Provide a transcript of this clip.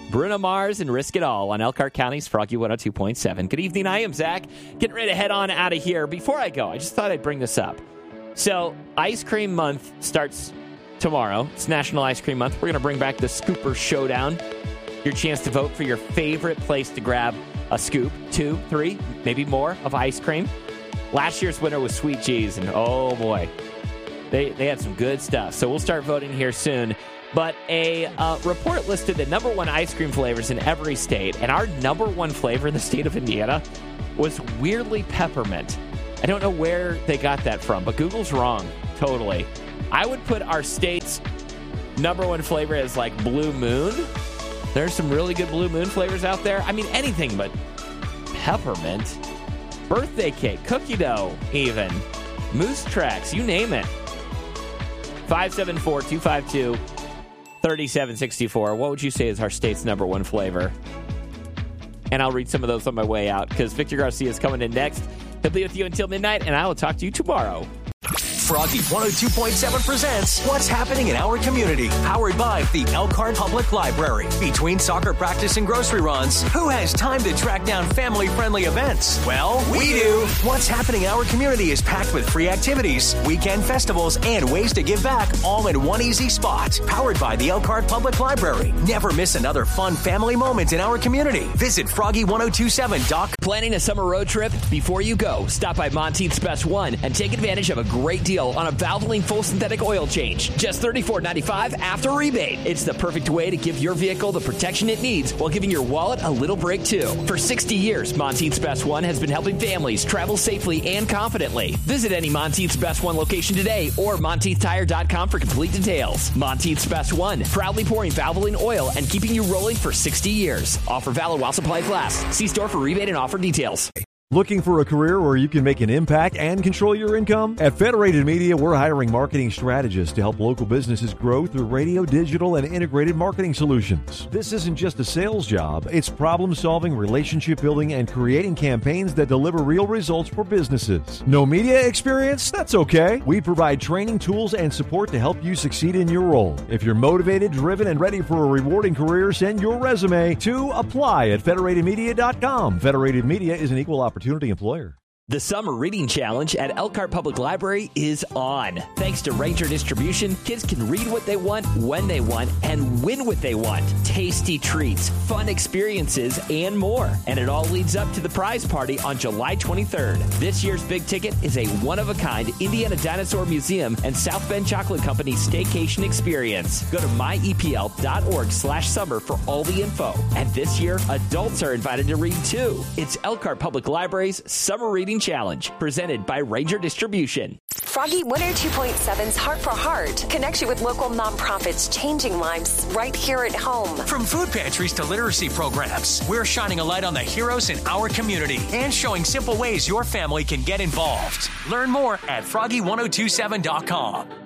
Bruno Mars and Risk It All on Elkhart County's Froggy 102.7. Good evening. I am Zach. Getting ready to head on out of here. Before I go, I just thought I'd bring this up. So, Ice Cream Month starts tomorrow. It's National Ice Cream Month. We're going to bring back the Scooper Showdown. Your chance to vote for your favorite place to grab a scoop, 2, 3, maybe more of ice cream. Last year's winner was Sweet Cheese, and oh boy, they had some good stuff. So we'll start voting here soon. But a report listed the number one ice cream flavors in every state, and our number one flavor in the state of Indiana was weirdly peppermint. I don't know where they got that from, but Google's wrong, totally. I would put our state's number one flavor as like Blue Moon. There's some really good Blue Moon flavors out there. I mean, anything but peppermint. Birthday cake, cookie dough even, Moose Tracks, you name it. 574-252-3764. What would you say is our state's number one flavor? And I'll read some of those on my way out because Victor Garcia is coming in next. He'll be with you until midnight, and I will talk to you tomorrow. Froggy 102.7 presents What's Happening in Our Community, powered by the Elkhart Public Library. Between soccer practice and grocery runs, who has time to track down family-friendly events? Well, we do. What's Happening in Our Community is packed with free activities, weekend festivals, and ways to give back, all in one easy spot. Powered by the Elkhart Public Library. Never miss another fun family moment in our community. Visit Froggy1027.com. Planning a summer road trip? Before you go, stop by Monteith's Best One and take advantage of a great deal on a Valvoline full synthetic oil change. Just $34.95 after rebate. It's the perfect way to give your vehicle the protection it needs while giving your wallet a little break too. For 60 years, Monteith's Best One has been helping families travel safely and confidently. Visit any Monteith's Best One location today or MonteithTire.com for complete details. Monteith's Best One, proudly pouring Valvoline oil and keeping you rolling for 60 years. Offer valid while supplies last. See store for rebate and offer details. Looking for a career where you can make an impact and control your income? At Federated Media, we're hiring marketing strategists to help local businesses grow through radio, digital, and integrated marketing solutions. This isn't just a sales job. It's problem-solving, relationship-building, and creating campaigns that deliver real results for businesses. No media experience? That's okay. We provide training, tools, and support to help you succeed in your role. If you're motivated, driven, and ready for a rewarding career, send your resume to apply at federatedmedia.com. Federated Media is an equal opportunity employer. The Summer Reading Challenge at Elkhart Public Library is on. Thanks to Ranger Distribution, kids can read what they want, when they want, and win what they want. Tasty treats, fun experiences, and more. And it all leads up to the prize party on July 23rd. This year's big ticket is a one-of-a-kind Indiana Dinosaur Museum and South Bend Chocolate Company staycation experience. Go to myepl.org/summer for all the info. And this year, adults are invited to read too. It's Elkhart Public Library's Summer Reading Challenge, presented by Ranger Distribution. Froggy 102.7's Heart for Heart connects you with local nonprofits changing lives right here at home. From food pantries to literacy programs, we're shining a light on the heroes in our community and showing simple ways your family can get involved. Learn more at Froggy1027.com.